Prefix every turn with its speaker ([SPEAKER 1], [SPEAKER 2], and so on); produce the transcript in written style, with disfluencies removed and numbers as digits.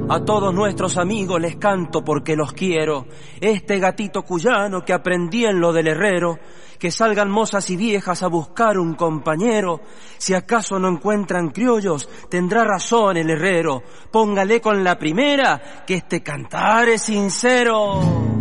[SPEAKER 1] A todos nuestros amigos les canto porque los quiero. Este gatito cuyano que aprendí en lo del herrero. Que salgan mozas y viejas a buscar un compañero. Si acaso no encuentran criollos, tendrá razón el herrero. Póngale con la primera, que este cantar es sincero.